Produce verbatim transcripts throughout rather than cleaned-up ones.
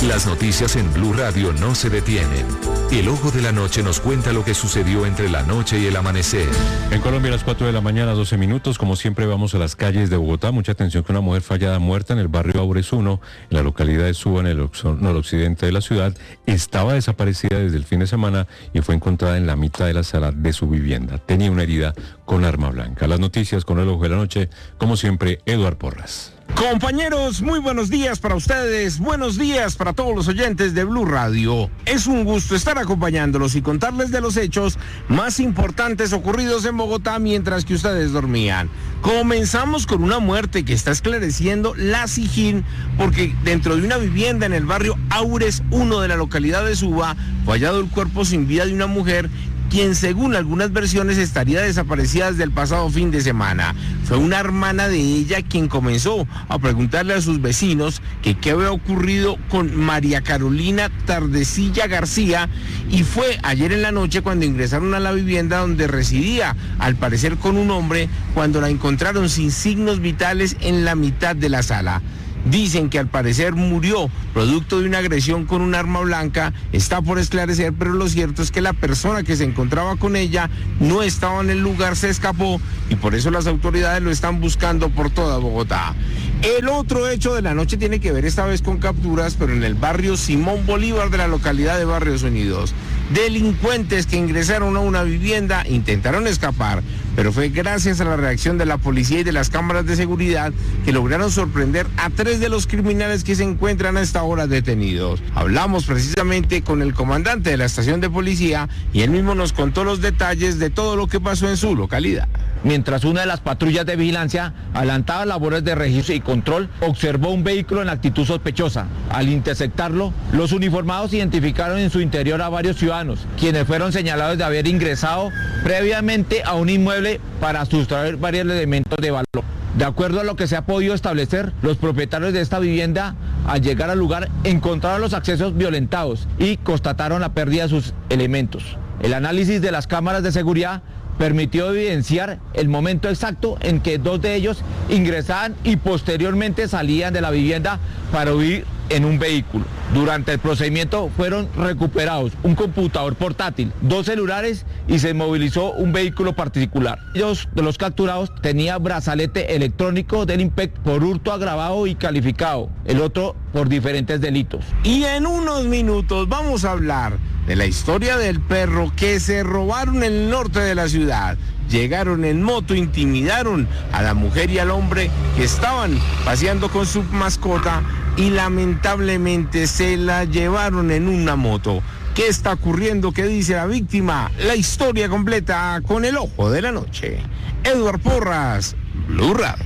Las noticias en Blue Radio no se detienen. El Ojo de la Noche nos cuenta lo que sucedió entre la noche y el amanecer. En Colombia a las cuatro de la mañana, doce minutos, como siempre vamos a las calles de Bogotá. Mucha atención que una mujer fallada muerta en el barrio Aures uno, en la localidad de Suba, en el noroccidente de la ciudad, estaba desaparecida desde el fin de semana y fue encontrada en la mitad de la sala de su vivienda. Tenía una herida con arma blanca. Las noticias con el Ojo de la Noche, como siempre, Eduard Porras. Compañeros, muy buenos días para ustedes, buenos días para todos los oyentes de Blue Radio. Es un gusto estar acompañándolos y contarles de los hechos más importantes ocurridos en Bogotá mientras que ustedes dormían. Comenzamos con una muerte que está esclareciendo la SIJIN, porque dentro de una vivienda en el barrio Aures uno de la localidad de Suba fue hallado el cuerpo sin vida de una mujer quien según algunas versiones estaría desaparecida desde el pasado fin de semana. Fue una hermana de ella quien comenzó a preguntarle a sus vecinos que qué había ocurrido con María Carolina Tardecilla García, y fue ayer en la noche cuando ingresaron a la vivienda donde residía, al parecer con un hombre, cuando la encontraron sin signos vitales en la mitad de la sala. Dicen que al parecer murió producto de una agresión con un arma blanca, está por esclarecer, pero lo cierto es que la persona que se encontraba con ella no estaba en el lugar, se escapó y por eso las autoridades lo están buscando por toda Bogotá. El otro hecho de la noche tiene que ver esta vez con capturas, pero en el barrio Simón Bolívar de la localidad de Barrios Unidos. Delincuentes que ingresaron a una vivienda intentaron escapar, pero fue gracias a la reacción de la policía y de las cámaras de seguridad que lograron sorprender a tres de los criminales que se encuentran a esta hora detenidos. Hablamos precisamente con el comandante de la estación de policía y él mismo nos contó los detalles de todo lo que pasó en su localidad. Mientras una de las patrullas de vigilancia adelantaba labores de registro y control, observó un vehículo en actitud sospechosa. Al interceptarlo, los uniformados identificaron en su interior a varios ciudadanos, quienes fueron señalados de haber ingresado previamente a un inmueble para sustraer varios elementos de valor. De acuerdo a lo que se ha podido establecer, los propietarios de esta vivienda, al llegar al lugar, encontraron los accesos violentados y constataron la pérdida de sus elementos. El análisis de las cámaras de seguridad permitió evidenciar el momento exacto en que dos de ellos ingresaban y posteriormente salían de la vivienda para huir en un vehículo. Durante el procedimiento fueron recuperados un computador portátil, dos celulares y se movilizó un vehículo particular. Ellos de los capturados tenía brazalete electrónico del IMPEC por hurto agravado y calificado, el otro por diferentes delitos. Y en unos minutos vamos a hablar de la historia del perro que se robaron en el norte de la ciudad. Llegaron en moto, intimidaron a la mujer y al hombre que estaban paseando con su mascota y lamentablemente se la llevaron en una moto. ¿Qué está ocurriendo? ¿Qué dice la víctima? La historia completa con el Ojo de la Noche. Eduard Porras, Blue Radio.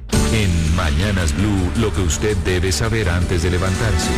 En Mañanas Blue, lo que usted debe saber antes de levantarse.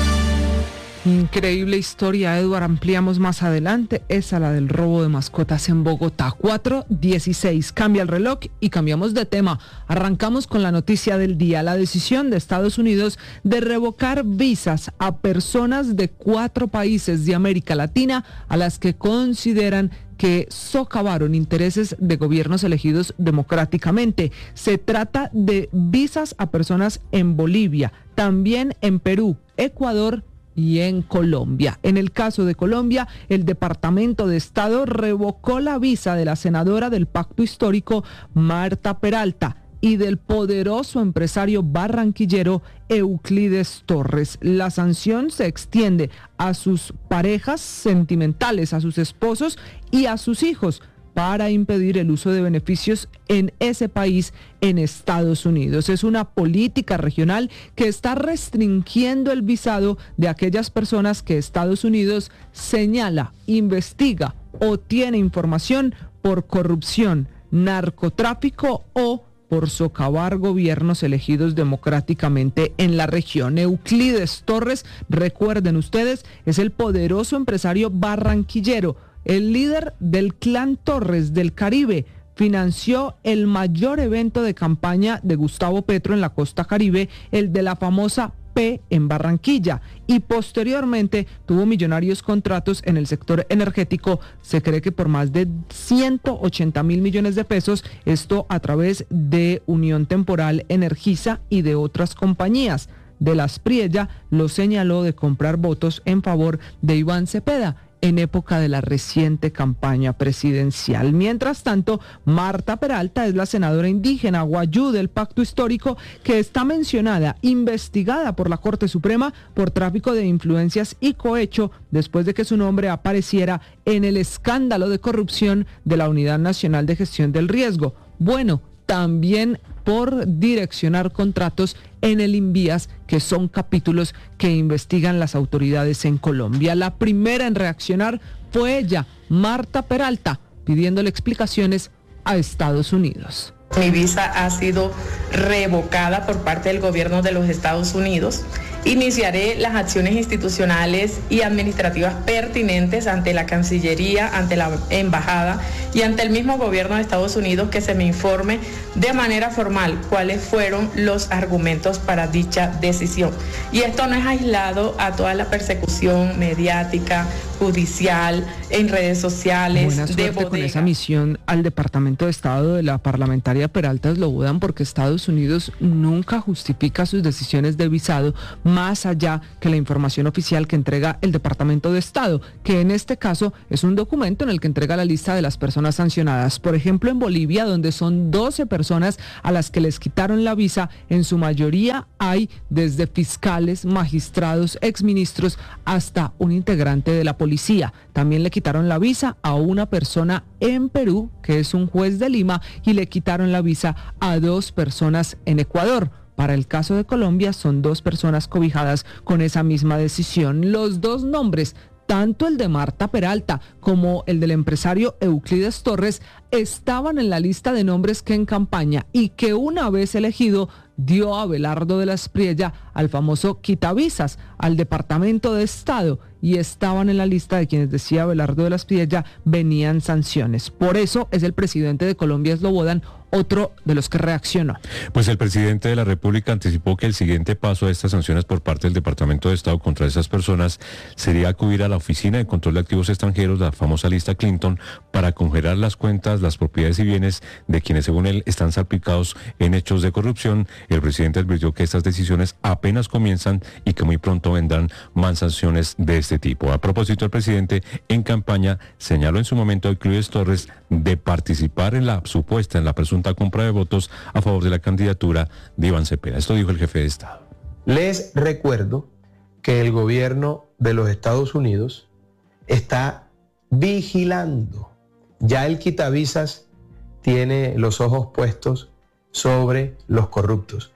Increíble historia, Eduard, ampliamos más adelante, esa la del robo de mascotas en Bogotá. Cuatro dieciséis, cambia el reloj y cambiamos de tema. Arrancamos con la noticia del día, la decisión de Estados Unidos de revocar visas a personas de cuatro países de América Latina a las que consideran que socavaron intereses de gobiernos elegidos democráticamente. Se trata de visas a personas en Bolivia, también en Perú, Ecuador y en Colombia. En el caso de Colombia, el Departamento de Estado revocó la visa de la senadora del Pacto Histórico, Marta Peralta, y del poderoso empresario barranquillero Euclides Torres. La sanción se extiende a sus parejas sentimentales, a sus esposos y a sus hijos, para impedir el uso de beneficios en ese país, en Estados Unidos. Es una política regional que está restringiendo el visado de aquellas personas que Estados Unidos señala, investiga o tiene información por corrupción, narcotráfico o por socavar gobiernos elegidos democráticamente en la región. Euclides Torres, recuerden ustedes, es el poderoso empresario barranquillero, el líder del clan Torres del Caribe. Financió el mayor evento de campaña de Gustavo Petro en la costa Caribe, el de la famosa P en Barranquilla, y posteriormente tuvo millonarios contratos en el sector energético, se cree que por más de ciento ochenta mil millones de pesos, esto a través de Unión Temporal Energisa y de otras compañías. de la Aspriella lo señaló de comprar votos en favor de Iván Cepeda en época de la reciente campaña presidencial. Mientras tanto, Marta Peralta es la senadora indígena guayú del Pacto Histórico que está mencionada, investigada por la Corte Suprema por tráfico de influencias y cohecho después de que su nombre apareciera en el escándalo de corrupción de la Unidad Nacional de Gestión del Riesgo. Bueno, también por direccionar contratos en el INVIAS, que son capítulos que investigan las autoridades en Colombia. La primera en reaccionar fue ella, Marta Peralta, pidiéndole explicaciones a Estados Unidos. Mi visa ha sido revocada por parte del gobierno de los Estados Unidos. Iniciaré las acciones institucionales y administrativas pertinentes ante la Cancillería, ante la Embajada y ante el mismo gobierno de Estados Unidos, que se me informe de manera formal cuáles fueron los argumentos para dicha decisión. Y esto no es aislado a toda la persecución mediática, judicial, en redes sociales. Buena suerte de bodega. Con esa misión al Departamento de Estado de la parlamentaria Peralta Slobodan, porque Estados Unidos nunca justifica sus decisiones de visado más allá que la información oficial que entrega el Departamento de Estado, que en este caso es un documento en el que entrega la lista de las personas sancionadas. Por ejemplo, en Bolivia, donde son doce personas a las que les quitaron la visa, en su mayoría hay desde fiscales, magistrados, exministros, hasta un integrante de la policía. También le quitaron la visa a una persona en Perú, que es un juez de Lima, y le quitaron la visa a dos personas en Ecuador. Para el caso de Colombia, son dos personas cobijadas con esa misma decisión. Los dos nombres, tanto el de Marta Peralta como el del empresario Euclides Torres, estaban en la lista de nombres que en campaña y que una vez elegido dio a Abelardo de la Aspriella al famoso quitavisas, al Departamento de Estado, y estaban en la lista de quienes, decía Abelardo de la Aspriella, venían sanciones. Por eso es el presidente de Colombia, Slobodan, otro de los que reaccionó. Pues el presidente de la República anticipó que el siguiente paso de estas sanciones por parte del Departamento de Estado contra esas personas sería acudir a la Oficina de Control de Activos Extranjeros, la famosa lista Clinton, para congelar las cuentas, las propiedades y bienes de quienes, según él, están salpicados en hechos de corrupción. El presidente advirtió que estas decisiones apenas comienzan y que muy pronto vendrán más sanciones de este tipo. A propósito, el presidente en campaña señaló en su momento a Euclides Torres de participar en la supuesta, en la presunta compra de votos a favor de la candidatura de Iván Cepeda. Esto dijo el jefe de Estado. Les recuerdo que el gobierno de los Estados Unidos está vigilando. Ya el quitavisas tiene los ojos puestos sobre los corruptos.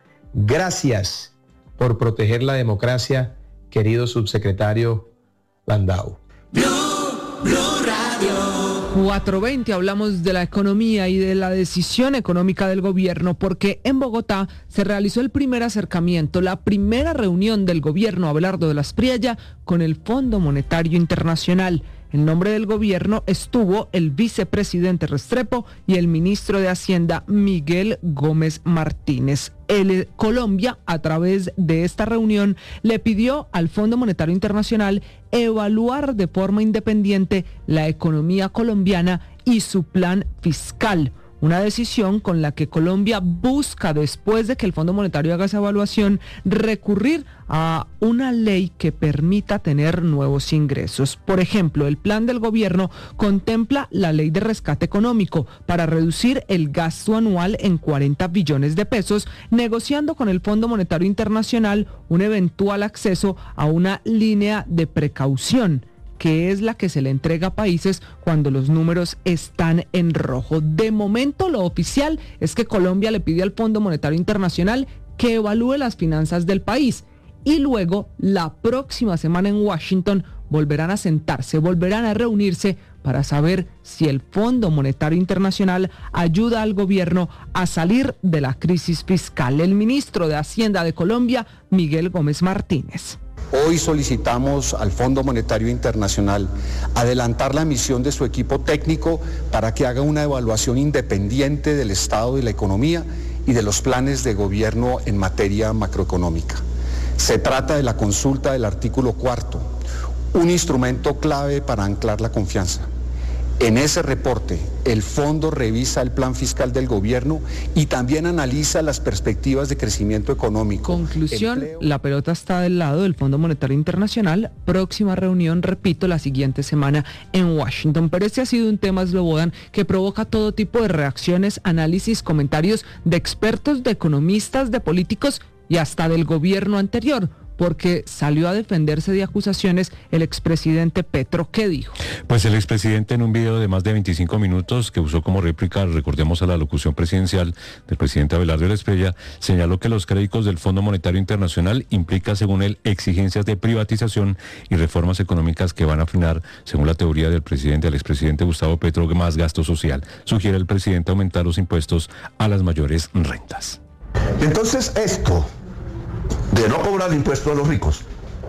Gracias por proteger la democracia, querido subsecretario Landau. Blue, Blue Radio. cuatro veinte, hablamos de la economía y de la decisión económica del gobierno, porque en Bogotá se realizó el primer acercamiento, la primera reunión del gobierno Abelardo de la Aspriella con el Fondo Monetario Internacional. En nombre del gobierno estuvo el vicepresidente Restrepo y el ministro de Hacienda Miguel Gómez Martínez. El Colombia, a través de esta reunión, le pidió al Fondo Monetario Internacional evaluar de forma independiente la economía colombiana y su plan fiscal. Una decisión con la que Colombia busca, después de que el Fondo Monetario haga esa evaluación, recurrir a una ley que permita tener nuevos ingresos. Por ejemplo, el plan del gobierno contempla la ley de rescate económico para reducir el gasto anual en cuarenta billones de pesos, negociando con el Fondo Monetario Internacional un eventual acceso a una línea de precaución, que es la que se le entrega a países cuando los números están en rojo. De momento, lo oficial es que Colombia le pide al Fondo Monetario Internacional que evalúe las finanzas del país, y luego la próxima semana en Washington volverán a sentarse, volverán a reunirse para saber si el Fondo Monetario Internacional ayuda al gobierno a salir de la crisis fiscal. El ministro de Hacienda de Colombia, Miguel Gómez Martínez. Hoy solicitamos al Fondo Monetario Internacional adelantar la emisión de su equipo técnico para que haga una evaluación independiente del estado de la economía y de los planes de gobierno en materia macroeconómica. Se trata de la consulta del artículo cuarto, un instrumento clave para anclar la confianza. En ese reporte, el fondo revisa el plan fiscal del gobierno y también analiza las perspectivas de crecimiento económico. Conclusión, empleo. La pelota está del lado del Fondo Monetario Internacional. Próxima reunión, repito, la siguiente semana en Washington. Pero este ha sido un tema, Slobodan, que provoca todo tipo de reacciones, análisis, comentarios de expertos, de economistas, de políticos y hasta del gobierno anterior, porque salió a defenderse de acusaciones el expresidente Petro. ¿Qué dijo? Pues el expresidente, en un video de más de veinticinco minutos que usó como réplica, recordemos, a la locución presidencial del presidente Abelardo de la Espriella, señaló que los créditos del Fondo Monetario Internacional implican, según él, exigencias de privatización y reformas económicas que van a frenar, según la teoría del presidente, del expresidente Gustavo Petro, más gasto social. Sugiere el presidente aumentar los impuestos a las mayores rentas. Entonces, esto de no cobrar impuestos a los ricos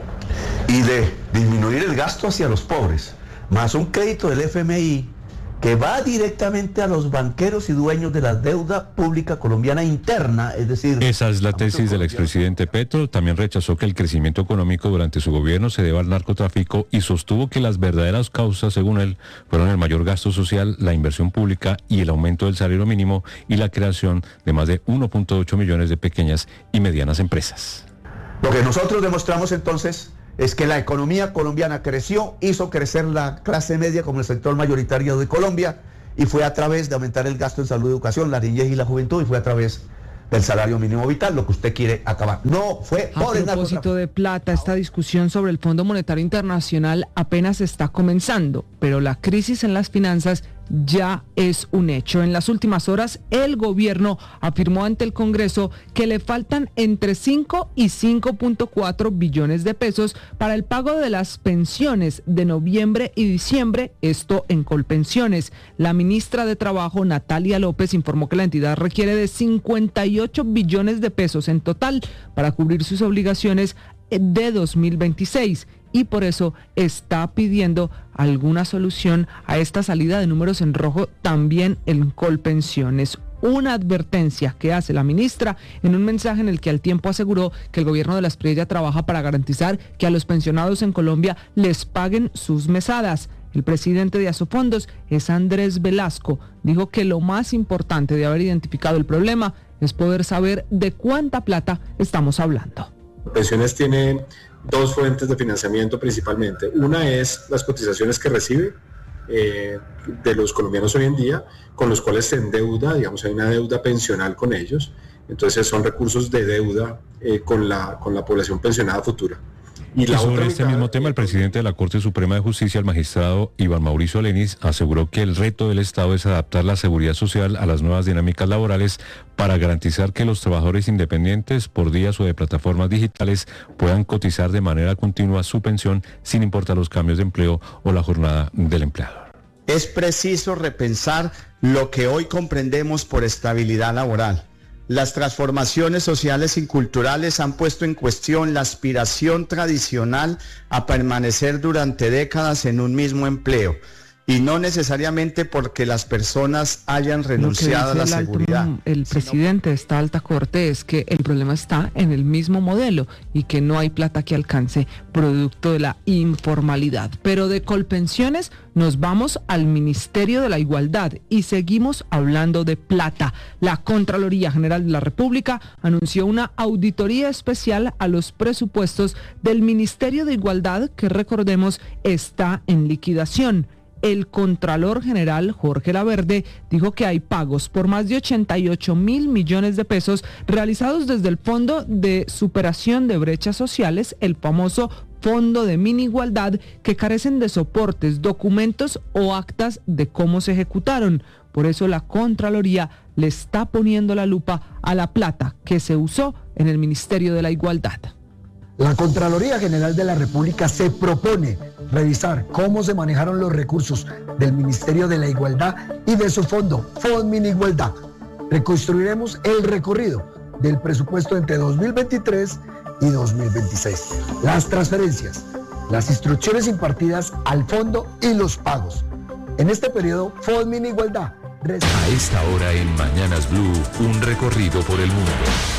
y de disminuir el gasto hacia los pobres, más un crédito del F M I que va directamente a los banqueros y dueños de la deuda pública colombiana interna, es decir... Esa es la tesis del expresidente Petro. También rechazó que el crecimiento económico durante su gobierno se deba al narcotráfico y sostuvo que las verdaderas causas, según él, fueron el mayor gasto social, la inversión pública y el aumento del salario mínimo y la creación de más de uno punto ocho millones de pequeñas y medianas empresas. Lo que nosotros demostramos entonces es que la economía colombiana creció, hizo crecer la clase media como el sector mayoritario de Colombia, y fue a través de aumentar el gasto en salud y educación, la niñez y la juventud, y fue a través del salario mínimo vital, lo que usted quiere acabar. No fue por el narcotráfico. A propósito de plata, esta discusión sobre el Fondo Monetario Internacional apenas está comenzando, pero la crisis en las finanzas ya es un hecho. En las últimas horas, el gobierno afirmó ante el Congreso que le faltan entre cinco y cinco punto cuatro billones de pesos para el pago de las pensiones de noviembre y diciembre, esto en Colpensiones. La ministra de Trabajo, Natalia López, informó que la entidad requiere de cincuenta y ocho billones de pesos en total para cubrir sus obligaciones de dos mil veintiséis. Y por eso está pidiendo alguna solución a esta salida de números en rojo también en Colpensiones. Una advertencia que hace la ministra en un mensaje en el que al tiempo aseguró que el gobierno de la Espriella trabaja para garantizar que a los pensionados en Colombia les paguen sus mesadas. El presidente de Asofondos es Andrés Velasco. Dijo que lo más importante de haber identificado el problema es poder saber de cuánta plata estamos hablando. Pensiones tiene dos fuentes de financiamiento principalmente. Una es las cotizaciones que recibe eh, de los colombianos hoy en día, con los cuales se endeuda, digamos, hay una deuda pensional con ellos. Entonces son recursos de deuda eh, con la, con la población pensionada futura. Y, y sobre este mitad, mismo tema, el presidente de la Corte Suprema de Justicia, el magistrado Iván Mauricio Lenis, aseguró que el reto del Estado es adaptar la seguridad social a las nuevas dinámicas laborales para garantizar que los trabajadores independientes por días o de plataformas digitales puedan cotizar de manera continua su pensión sin importar los cambios de empleo o la jornada del empleador. Es preciso repensar lo que hoy comprendemos por estabilidad laboral. Las transformaciones sociales y culturales han puesto en cuestión la aspiración tradicional a permanecer durante décadas en un mismo empleo, y no necesariamente porque las personas hayan renunciado a la seguridad. El presidente de esta alta corte es que el problema está en el mismo modelo y que no hay plata que alcance producto de la informalidad. Pero de Colpensiones nos vamos al Ministerio de la Igualdad y seguimos hablando de plata. La Contraloría General de la República anunció una auditoría especial a los presupuestos del Ministerio de Igualdad, que recordemos está en liquidación. El Contralor General, Jorge Laverde, dijo que hay pagos por más de ochenta y ocho mil millones de pesos realizados desde el Fondo de Superación de Brechas Sociales, el famoso Fondo de Mini Igualdad, que carecen de soportes, documentos o actas de cómo se ejecutaron. Por eso la Contraloría le está poniendo la lupa a la plata que se usó en el Ministerio de la Igualdad. La Contraloría General de la República se propone revisar cómo se manejaron los recursos del Ministerio de la Igualdad y de su fondo, Fondo Mini Igualdad. Reconstruiremos el recorrido del presupuesto entre dos mil veintitrés y dos mil veintiséis. Las transferencias, las instrucciones impartidas al fondo y los pagos. En este periodo, Fondo Mini Igualdad. A esta hora en Mañanas Blue, un recorrido por el mundo.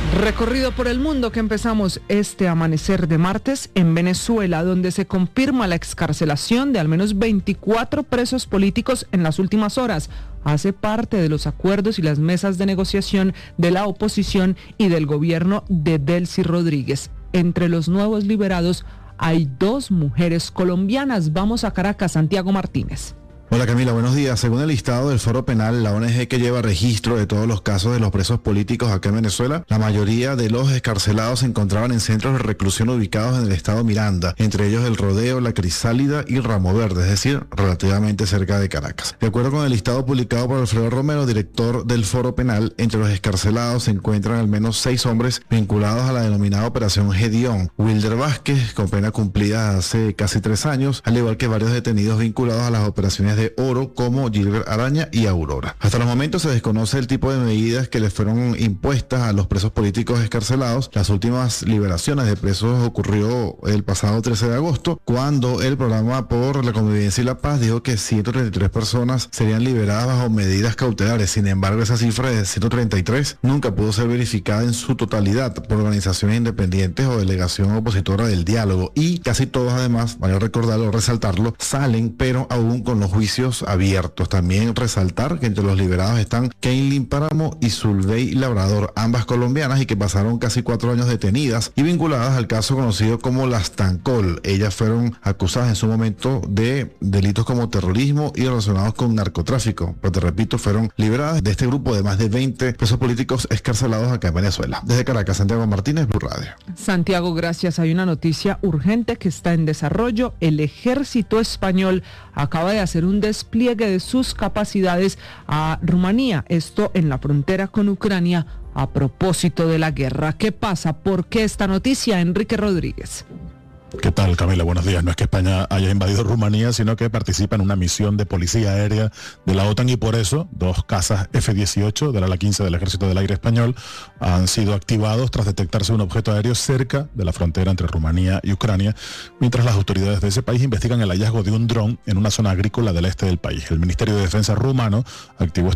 Recorrido por el mundo que empezamos este amanecer de martes en Venezuela, donde se confirma la excarcelación de al menos veinticuatro presos políticos en las últimas horas. Hace parte de los acuerdos y las mesas de negociación de la oposición y del gobierno de Delcy Rodríguez. Entre los nuevos liberados hay dos mujeres colombianas. Vamos a Caracas, Santiago Martínez. Hola Camila, buenos días. Según el listado del Foro Penal, la O N G que lleva registro de todos los casos de los presos políticos acá en Venezuela, la mayoría de los excarcelados se encontraban en centros de reclusión ubicados en el estado Miranda, entre ellos El Rodeo, La Crisálida y Ramo Verde, es decir, relativamente cerca de Caracas. De acuerdo con el listado publicado por Alfredo Romero, director del Foro Penal, entre los excarcelados se encuentran al menos seis hombres vinculados a la denominada Operación Gedeón. Wilder Vázquez, con pena cumplida hace casi tres años, al igual que varios detenidos vinculados a las operaciones de Oro como Gilbert Araña y Aurora. Hasta los momentos se desconoce el tipo de medidas que les fueron impuestas a los presos políticos excarcelados. Las últimas liberaciones de presos ocurrió el pasado trece de agosto, cuando el Programa por la Convivencia y la Paz dijo que ciento treinta y tres personas serían liberadas bajo medidas cautelares. Sin embargo, esa cifra de ciento treinta y tres nunca pudo ser verificada en su totalidad por organizaciones independientes o delegación opositora del diálogo, y casi todos, además, vale recordarlo o resaltarlo, salen pero aún con los juicios abiertos. También resaltar que entre los liberados están Keilin Páramo y Zulbey Labrador, ambas colombianas, y que pasaron casi cuatro años detenidas y vinculadas al caso conocido como Las Tancol. Ellas fueron acusadas en su momento de delitos como terrorismo y relacionados con narcotráfico, pero te repito, fueron liberadas de este grupo de más de veinte presos políticos excarcelados acá en Venezuela. Desde Caracas, Santiago Martínez, Blue Radio. Santiago, gracias. Hay una noticia urgente que está en desarrollo. El ejército español acaba de hacer un despliegue de sus capacidades a Rumanía, esto en la frontera con Ucrania, a propósito de la guerra. ¿Qué pasa? ¿Por qué esta noticia? Enrique Rodríguez. ¿Qué tal, Camila? Buenos días. No es que España haya invadido Rumanía, sino que participa en una misión de policía aérea de la OTAN, y por eso dos cazas F dieciocho del ala quince del Ejército del Aire Español han sido activados tras detectarse un objeto aéreo cerca de la frontera entre Rumanía y Ucrania, mientras las autoridades de ese país investigan el hallazgo de un dron en una zona agrícola del este del país. El Ministerio de Defensa rumano activó